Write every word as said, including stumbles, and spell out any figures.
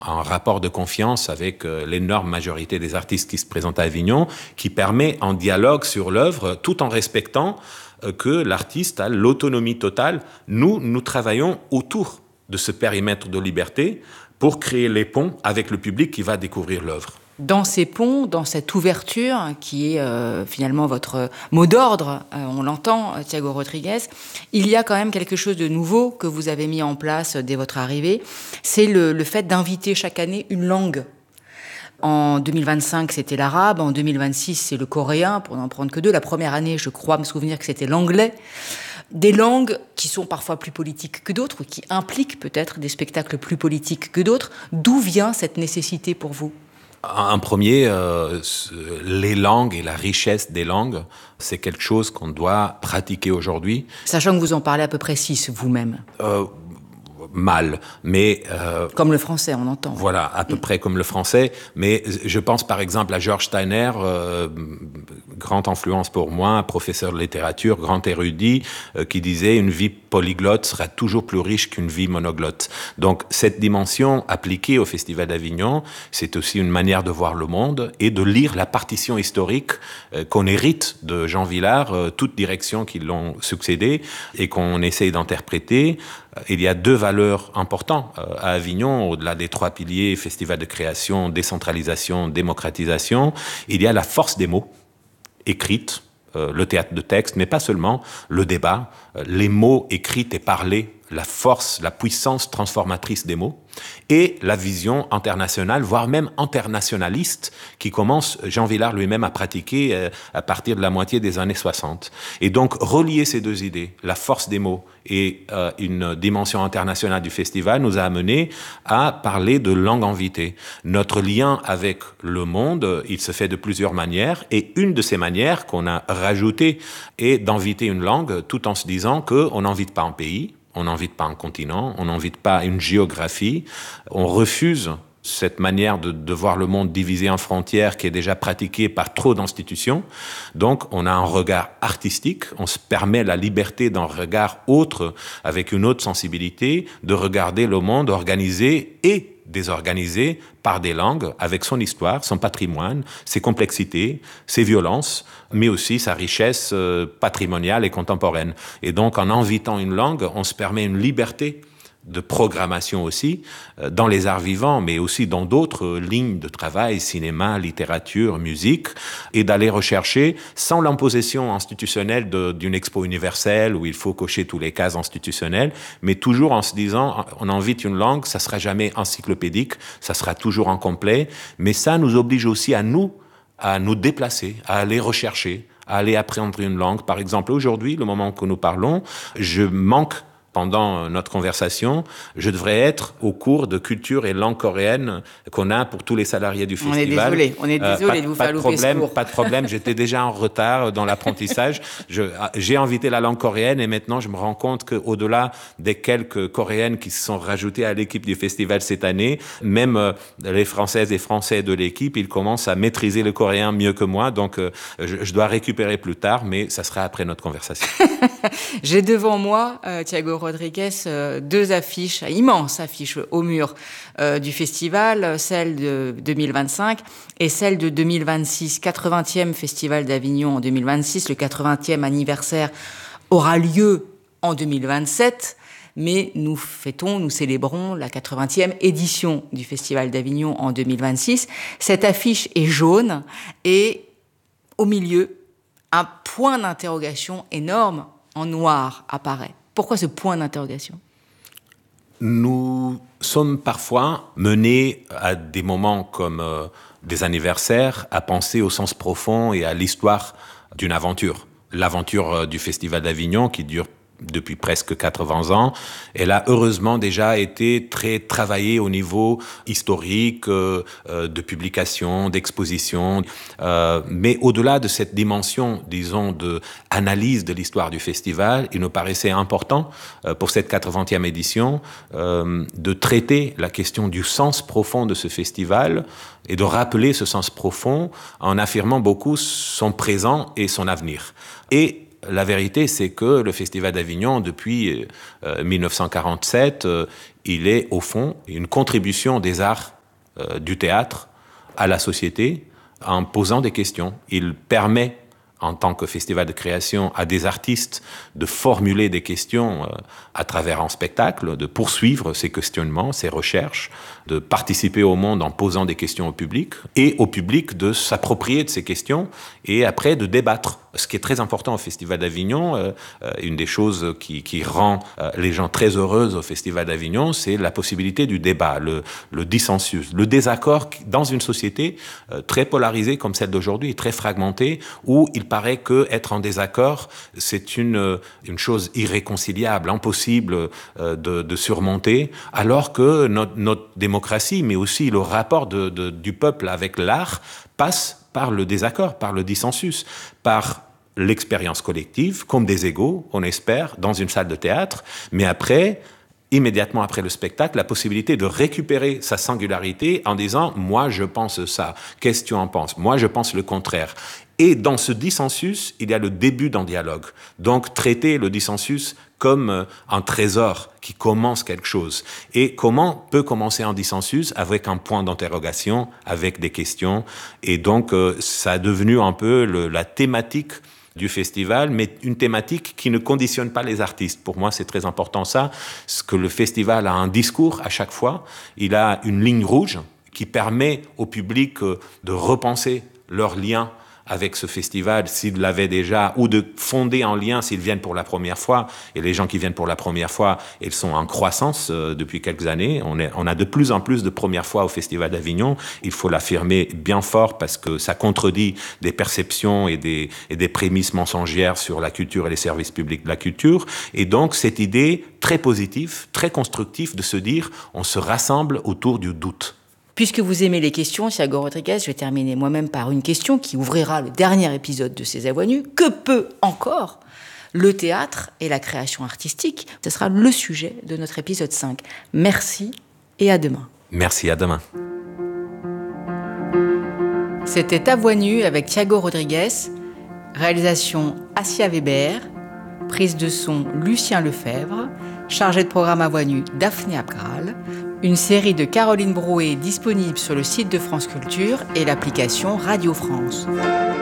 un rapport de confiance avec euh, l'énorme majorité des artistes qui se présentent à Avignon, qui permet un dialogue sur l'œuvre tout en respectant euh, que l'artiste a l'autonomie totale. Nous, nous travaillons autour de ce périmètre de liberté pour créer les ponts avec le public qui va découvrir l'œuvre. Dans ces ponts, dans cette ouverture, qui est euh, finalement votre mot d'ordre, euh, on l'entend, Thiago Rodriguez, il y a quand même quelque chose de nouveau que vous avez mis en place dès votre arrivée, c'est le, le fait d'inviter chaque année une langue. En deux mille vingt-cinq, c'était l'arabe, en deux mille vingt-six, c'est le coréen, pour n'en prendre que deux. La première année, je crois me souvenir que c'était l'anglais. Des langues qui sont parfois plus politiques que d'autres, ou qui impliquent peut-être des spectacles plus politiques que d'autres. D'où vient cette nécessité pour vous ? En premier, euh, les langues et la richesse des langues, c'est quelque chose qu'on doit pratiquer aujourd'hui. Sachant que vous en parlez à peu près six vous-même. Euh, mal, mais... Euh, comme le français, on entend. Voilà, à peu mmh. près comme le français. Mais je pense par exemple à George Steiner, euh, grande influence pour moi, professeur de littérature, grand érudit, euh, qui disait « Une vie polyglotte sera toujours plus riche qu'une vie monoglotte ». Donc cette dimension appliquée au Festival d'Avignon, c'est aussi une manière de voir le monde et de lire la partition historique euh, qu'on hérite de Jean Vilar, euh, toutes directions qui l'ont succédé et qu'on essaye d'interpréter. Il y a deux valeurs importantes à Avignon, au-delà des trois piliers, festival de création, décentralisation, démocratisation. Il y a la force des mots, écrites, euh, le théâtre de texte, mais pas seulement, le débat, euh, les mots écrits et parlés, la force, la puissance transformatrice des mots, et la vision internationale, voire même internationaliste, qui commence, Jean Vilar lui-même, à pratiquer euh, à partir de la moitié des années soixante. Et donc, relier ces deux idées, la force des mots et euh, une dimension internationale du festival, nous a amené à parler de langue invitée. Notre lien avec le monde, il se fait de plusieurs manières, et une de ces manières qu'on a rajoutée est d'inviter une langue, tout en se disant qu'on n'invite pas un pays, on n'invite pas un continent, on n'invite pas une géographie, on refuse cette manière de, de voir le monde divisé en frontières qui est déjà pratiquée par trop d'institutions. Donc, on a un regard artistique, on se permet la liberté d'un regard autre, avec une autre sensibilité, de regarder le monde organisé et désorganisé par des langues, avec son histoire, son patrimoine, ses complexités, ses violences, mais aussi sa richesse euh, patrimoniale et contemporaine. Et donc, en invitant une langue, on se permet une liberté de programmation aussi, euh, dans les arts vivants, mais aussi dans d'autres euh, lignes de travail, cinéma, littérature, musique, et d'aller rechercher, sans l'imposition institutionnelle de, d'une expo universelle où il faut cocher tous les cases institutionnelles, mais toujours en se disant, on invite une langue, ça sera jamais encyclopédique, ça sera toujours incomplet, mais ça nous oblige aussi à nous, à nous déplacer, à aller rechercher, à aller apprendre une langue. Par exemple, aujourd'hui, le moment que nous parlons, je manque pendant notre conversation, je devrais être au cours de culture et langue coréenne qu'on a pour tous les salariés du festival. On est désolé, on est désolé euh, de vous faire louper ce cours. Pas de problème, j'étais déjà en retard dans l'apprentissage. Je, j'ai invité la langue coréenne et maintenant je me rends compte qu'au-delà des quelques coréennes qui se sont rajoutées à l'équipe du festival cette année, même euh, les Françaises et Français de l'équipe, ils commencent à maîtriser le coréen mieux que moi. Donc euh, je, je dois récupérer plus tard, mais ça sera après notre conversation. J'ai devant moi, euh, Thiago Rodriguez, euh, deux affiches, immenses affiches au mur euh, du festival, celle de deux mille vingt-cinq et celle de deux mille vingt-six, quatre-vingtième Festival d'Avignon en deux mille vingt-six. Le quatre-vingtième anniversaire aura lieu en deux mille vingt-sept, mais nous fêtons, nous célébrons la quatre-vingtième édition du Festival d'Avignon en deux mille vingt-six. Cette affiche est jaune et au milieu, un point d'interrogation énorme en noir apparaît. Pourquoi ce point d'interrogation ? Nous sommes parfois menés à des moments comme euh, des anniversaires à penser au sens profond et à l'histoire d'une aventure. L'aventure euh, du Festival d'Avignon qui dure depuis presque quatre-vingts ans. Elle a heureusement déjà été très travaillée au niveau historique, euh, de publication, d'exposition. Euh, mais au-delà de cette dimension, disons, de analyse de l'histoire du festival, il nous paraissait important, euh, pour cette quatre-vingtième édition, euh, de traiter la question du sens profond de ce festival et de rappeler ce sens profond en affirmant beaucoup son présent et son avenir. Et la vérité, c'est que le Festival d'Avignon, depuis euh, mille neuf cent quarante-sept, euh, il est au fond une contribution des arts euh, du théâtre à la société en posant des questions. Il permet, en tant que festival de création, à des artistes de formuler des questions euh, à travers un spectacle, de poursuivre ces questionnements, ces recherches, de participer au monde en posant des questions au public, et au public de s'approprier de ces questions et après de débattre. Ce qui est très important au Festival d'Avignon, euh, une des choses qui, qui rend euh, les gens très heureux au Festival d'Avignon, c'est la possibilité du débat, le, le dissensus, le désaccord dans une société euh, très polarisée comme celle d'aujourd'hui, très fragmentée, où il paraît que être en désaccord, c'est une, une chose irréconciliable, impossible euh, de, de surmonter, alors que notre, notre démocratie, mais aussi le rapport de, de, du peuple avec l'art, passe par le désaccord, par le dissensus, par l'expérience collective, comme des égaux, on espère, dans une salle de théâtre, mais après, immédiatement après le spectacle, la possibilité de récupérer sa singularité en disant « moi, je pense ça, qu'est-ce que tu en penses ? Moi, je pense le contraire ». Et dans ce dissensus, il y a le début d'un dialogue. Donc, traiter le dissensus comme un trésor qui commence quelque chose. Et comment peut commencer un dissensus avec un point d'interrogation, avec des questions. Et donc, euh, ça a devenu un peu le, la thématique du festival, mais une thématique qui ne conditionne pas les artistes. Pour moi, c'est très important ça, parce que le festival a un discours à chaque fois. Il a une ligne rouge qui permet au public de repenser leur lien avec ce festival, s'ils l'avaient déjà, ou de fonder un lien s'ils viennent pour la première fois. Et les gens qui viennent pour la première fois, ils sont en croissance euh, depuis quelques années. On, est, on a de plus en plus de premières fois au Festival d'Avignon. Il faut l'affirmer bien fort parce que ça contredit des perceptions et des, et des prémices mensongères sur la culture et les services publics de la culture. Et donc, cette idée très positive, très constructive de se dire, on se rassemble autour du doute. Puisque vous aimez les questions, Thiago Rodrigues, je vais terminer moi-même par une question qui ouvrira le dernier épisode de Ces Avoix Nus. Que peut encore le théâtre et la création artistique ? Ce sera le sujet de notre épisode cinq. Merci et à demain. Merci, à demain. C'était À Voix Nues avec Thiago Rodrigues, réalisation Assia Weber, prise de son Lucien Lefebvre, chargé de programme À Voix Nues Daphné Abgral, une série de Caroline Brouet disponible sur le site de France Culture et l'application Radio France.